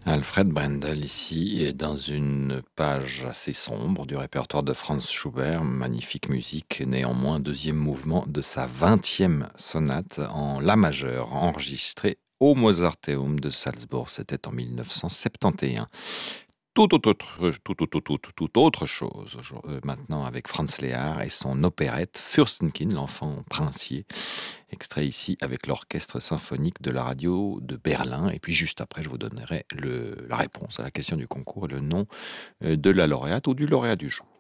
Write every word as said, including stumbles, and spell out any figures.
Alfred Brendel ici, et dans une page assez sombre du répertoire de Franz Schubert, magnifique musique, néanmoins deuxième mouvement de sa vingtième sonate en la majeur, enregistrée au Mozarteum de Salzbourg, c'était en mille neuf cent soixante et onze. Tout autre, tout, autre- tout, tout, tout autre chose aujourd- euh, maintenant avec Franz Lehár et son opérette Fürstenkind, l'enfant princier, extrait ici avec l'orchestre symphonique de la radio de Berlin. Et puis juste après, je vous donnerai le- la réponse à la question du concours et le nom euh, de la lauréate ou du lauréat du jour.